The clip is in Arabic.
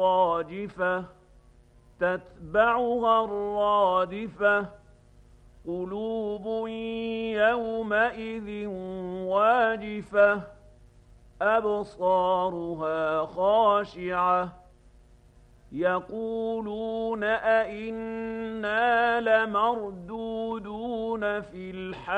الراجفة تتبعها الرادفة قلوب يومئذ واجفة أبصارها خاشعة يقولون أئنا لمردودون في الحافرة